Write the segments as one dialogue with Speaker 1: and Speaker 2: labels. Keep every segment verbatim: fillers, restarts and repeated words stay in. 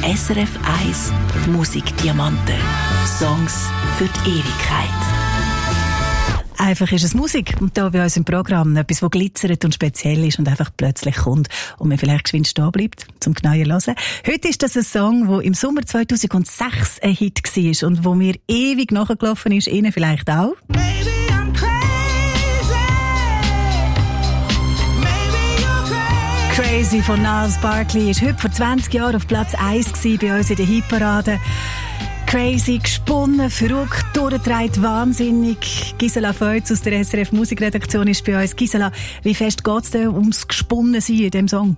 Speaker 1: S R F eins Musikdiamanten. Songs für die Ewigkeit.
Speaker 2: Einfach ist es Musik. Und hier bei uns im Programm etwas, das glitzert und speziell ist und einfach plötzlich kommt und man vielleicht geschwind stehen bleibt, zum genauer hören. Heute ist das ein Song, der im Sommer zweitausendsechs ein Hit war und wo mir ewig nachgelaufen ist, Ihnen vielleicht auch.
Speaker 3: Maybe I'm crazy. Maybe you're crazy.
Speaker 2: Crazy von Gnarls Barkley ist heute vor zwanzig Jahren auf Platz eins bei uns in der Hitparade. Crazy, gesponnen, verrückt, durchgedreht, wahnsinnig. Gisela Feutz aus der S R F Musikredaktion ist bei uns. Gisela, wie fest geht es denn ums Gesponnensein in diesem Song?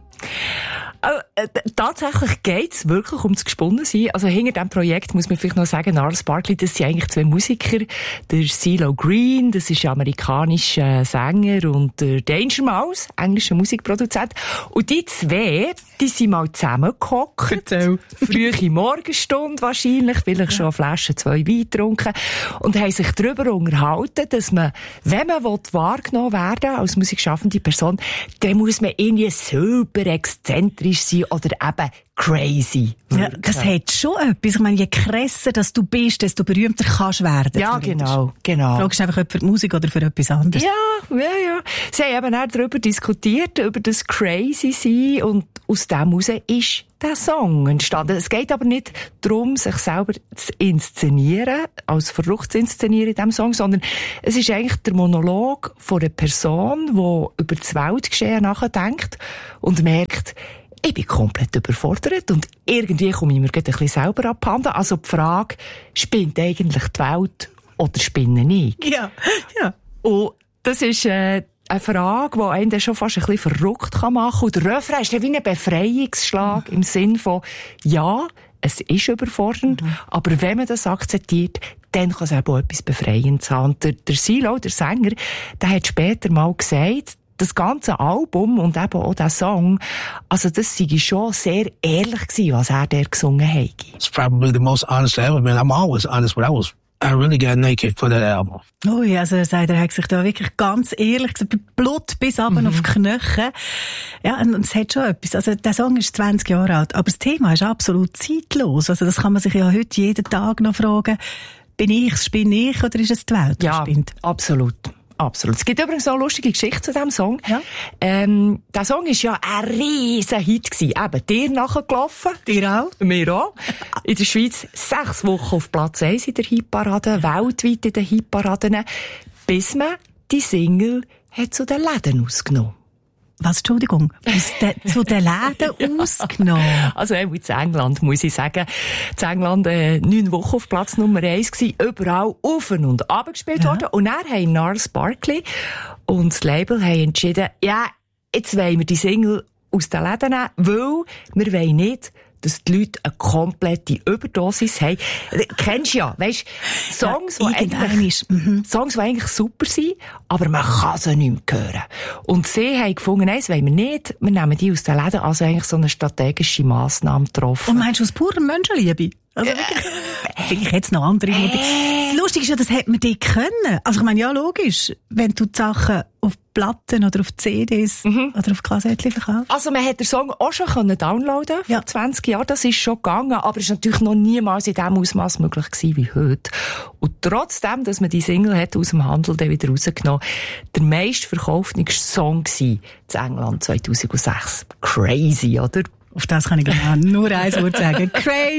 Speaker 4: Oh, äh, tatsächlich geht's wirklich ums Gesponnensein. Also hinter diesem Projekt muss man vielleicht noch sagen, Gnarls Barkley, das sind eigentlich zwei Musiker. Der CeeLo Green, das ist ein amerikanischer Sänger, und der Danger Mouse, englischer Musikproduzent. Und die zwei, die sind mal zusammengehockt. Frühe Morgenstunde wahrscheinlich, vielleicht ja. schon eine Flasche, zwei Wein getrunken. Und haben sich darüber unterhalten, dass man, wenn man wahrgenommen werden will, als musikschaffende Person, dann muss man irgendwie super exzentrisch sein oder eben crazy.
Speaker 2: Ja, das hat schon etwas. Ich meine, je krasser dass du bist, desto berühmter kannst du werden.
Speaker 4: Ja, genau, genau.
Speaker 2: Du fragst einfach, ob für die Musik oder für etwas anderes.
Speaker 4: Ja, ja, ja. Sie haben eben auch darüber diskutiert, über das crazy sein, und aus dem heraus ist der Song entstanden. Es geht aber nicht darum, sich selber zu inszenieren, als verrückt zu inszenieren in diesem Song, sondern es ist eigentlich der Monolog von einer Person, die über das Weltgeschehen nachdenkt und merkt, ich bin komplett überfordert und irgendwie komme ich mir ein bisschen selber abhanden. Also die Frage, spinnt eigentlich die Welt oder spinne ich?
Speaker 2: Ja, ja.
Speaker 4: Und das ist äh, eine Frage, die einen dann schon fast ein bisschen verrückt machen kann. Und der Refrain ist dann wie ein Befreiungsschlag mhm. im Sinn von, ja, es ist überfordernd, mhm. aber wenn man das akzeptiert, dann kann es eben auch etwas Befreiendes haben. Und der, der CeeLo, der Sänger, der hat später mal gesagt, das ganze Album und eben auch der Song, also das sei schon sehr ehrlich gewesen, was er da gesungen hat.
Speaker 5: It's probably the most honest I ever been. I'm always honest, but I was, I really got naked for that album.
Speaker 2: Ui, also er sagt, er hat sich da wirklich ganz ehrlich gesagt, Blut bis runter mhm. auf die Knöchel. Ja, und es hat schon etwas. Also der Song ist zwanzig Jahre alt, aber das Thema ist absolut zeitlos. Also das kann man sich ja heute jeden Tag noch fragen, bin ich, spinne ich oder ist es die Welt, die
Speaker 4: ja,
Speaker 2: spinnt?
Speaker 4: Absolut. Absolut. Es gibt übrigens noch eine lustige Geschichte zu diesem Song.
Speaker 2: Ja.
Speaker 4: Ähm, der Song war ja ein riesen Hit gewesen. Eben, dir nachgelaufen.
Speaker 2: Dir auch?
Speaker 4: Mir auch. In der Schweiz sechs Wochen auf Platz eins in der Hitparade, weltweit in den Hitparaden, bis man die Single hat zu den Läden ausgenommen.
Speaker 2: Was, Entschuldigung? Aus de, zu den Läden ja. ausgenommen?
Speaker 4: Also, eben in England, muss ich sagen. In England, äh, neun Wochen auf Platz Nummer eins gewesen, überall auf und ab gespielt ja. worden. Und dann haben Gnarls Barkley und das Label haben entschieden, ja, jetzt wollen wir die Single aus den Läden nehmen, weil wir wollen nicht, dass die Leute eine komplette Überdosis haben. Kennst du ja, weisst, Songs, ja, die eigentlich, mhm. Songs, die eigentlich super sind, aber man kann sie nicht mehr hören. Und sie haben gefunden, nein, das wollen wir nicht, wir nehmen die aus den Läden, also eigentlich so eine strategische Massnahme getroffen.
Speaker 2: Und meinst du aus purer Menschenliebe? Also wirklich, ich hätte noch andere Motive. Das Lustige ist ja, das hätte man die können. Also ich meine, ja, logisch, wenn du die Sachen auf Platten oder auf C Ds mhm. oder auf Kassettchen verkaufst.
Speaker 4: Also man hätte den Song auch schon können downloaden vor ja. zwanzig Jahren, das ist schon gegangen, aber es war natürlich noch niemals in diesem Ausmaß möglich gewesen wie heute. Und trotzdem, dass man die Single hat aus dem Handel dann wieder rausgenommen, der meistverkaufte Song war in England zweitausendsechs. Crazy, oder?
Speaker 2: Auf das kann ich genau nur ein Wort sagen. Crazy.